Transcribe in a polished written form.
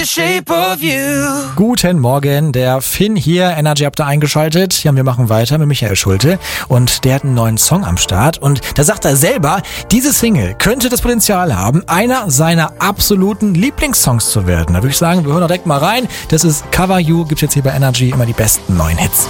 the shape of you. Guten Morgen, der Finn hier, Energy habt ihr eingeschaltet. Ja, wir machen weiter mit Michael Schulte und der hat einen neuen Song am Start und da sagt er selber, diese Single könnte das Potenzial haben, einer seiner absoluten Lieblingssongs zu werden. Da würde ich sagen, wir hören direkt mal rein. Das ist Cover You, gibt's jetzt hier bei Energy immer die besten neuen Hits.